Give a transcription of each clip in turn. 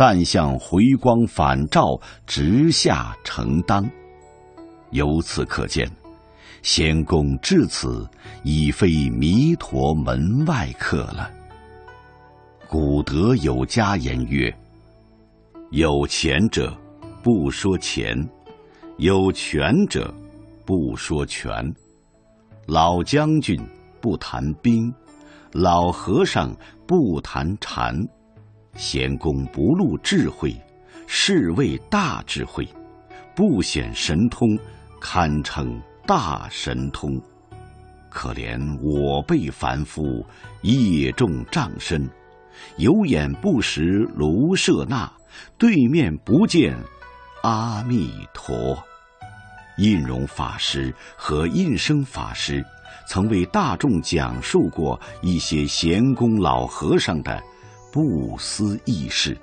但向回光返照，直下承当。由此可见，贤公至此已非弥陀门外客了。古德有家言曰：有钱者不说钱，有权者不说权。老将军不谈兵，老和尚不谈禅。贤公不露智慧，是谓大智慧；不显神通，堪称大神通。可怜我辈凡夫，业重障身，有眼不识卢舍那，对面不见阿弥陀。印容法师和印生法师曾为大众讲述过一些贤公老和尚的不思议事。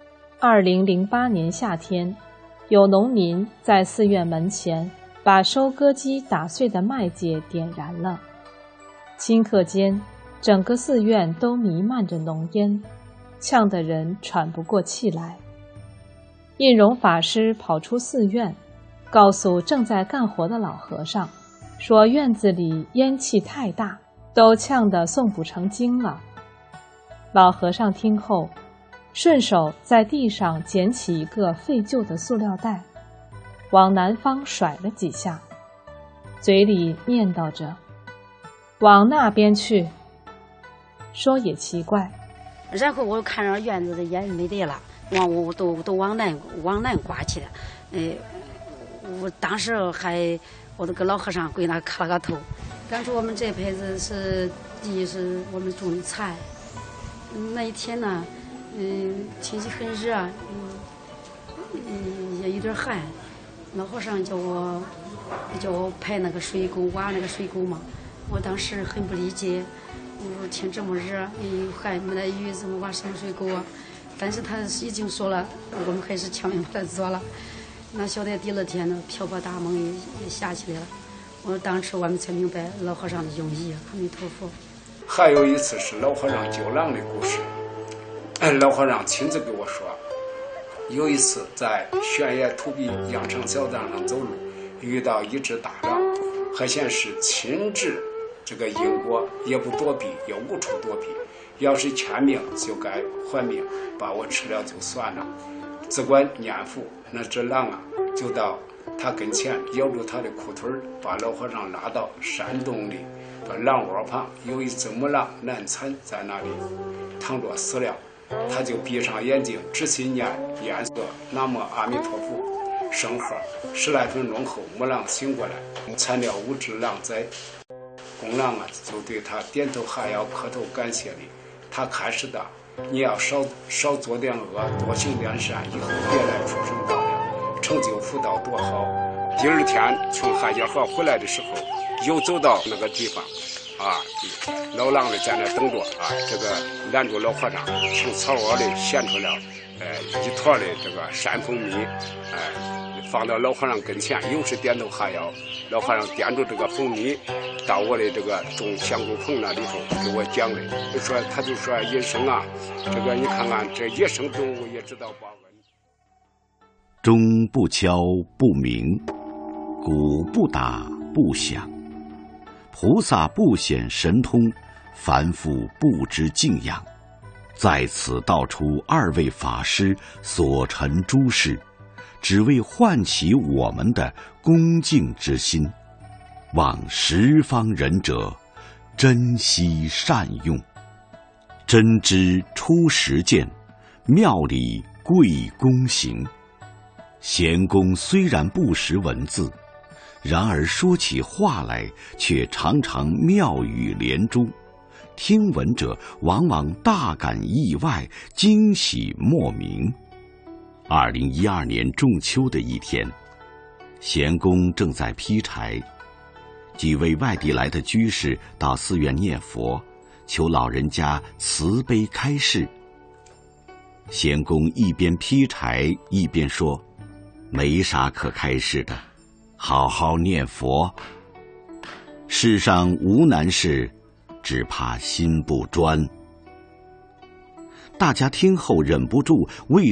2008年夏天，有农民在寺院门前把收割机打碎的麦秸点燃了，顷刻间，整个寺院都弥漫着浓烟，呛得人喘不过气来。印容法师跑出寺院，告诉正在干活的老和尚，说院子里烟气太大，都呛得诵不成经了。老和尚听后，顺手在地上捡起一个废旧的塑料袋，往南方甩了几下，嘴里念叨着：往那边去。说也奇怪， 然后我看着院子的烟没得了，我都往南刮去了。我当时我都跟老和尚跪那磕了个头。当初我们这辈子是地是我们种的菜。那一天呢，天气很热，也有点旱。老和尚叫我排那个水沟，挖那个水沟嘛。我当时很不理解，我说天这么热，又旱没得雨，怎么挖什么水沟啊？但是他已经说了，我们还是强行把它做了。那晓得第二天呢，瓢泼大梦也下起来了。当时我们才明白老和尚的用意。阿弥陀佛。 还有一次是老和尚救狼的故事，老和尚亲自给我说，有一次在悬崖土壁羊肠小道上走路，遇到一只大狼，还显示亲治这个因果，也不躲避，也无处躲避，要是欠命就该还命，把我吃了就算了。只管念佛，那只狼啊就到他跟前咬住他的裤腿，把老和尚拉到山洞里，把狼窝旁有一只母狼难产在那里躺着死了。他就闭上眼睛，仔细念念个南无阿弥陀佛圣号，10来分钟后，母狼醒过来，产了5只狼崽。公狼啊就对他点头哈腰，磕头感谢礼。他开始的，你要少做点恶，多行点善，以后别来畜生道了，成就福道多好。第二天从海家河回来的时候，又走到那个地方老狼的在那等着这个拦住老和尚，从草窝里衔出了一坨的这个山蜂蜜，放到老和尚跟前，又是点头哈腰。老和尚掂住这个蜂蜜，到我的这个种香菇棚那里头给我讲的，他就说医生啊，这个你看看这野生动物也知道报恩。 钟不敲不鸣，鼓不打不响。菩萨不显神通，凡夫不知敬仰。在此道出2位法师所陈诸事，只为唤起我们的恭敬之心，望十方仁者珍惜善用。真知出实践，妙理贵躬行。贤公虽然不识文字，然而说起话来却常常妙语连珠，听闻者往往大感意外，惊喜莫名。2012年仲秋的一天，贤公正在劈柴，几位外地来的居士到寺院念佛，求老人家慈悲开示。贤公一边劈柴一边说，没啥可开示的，好好念佛。世上无难事，只怕心不专。大家听后忍不住为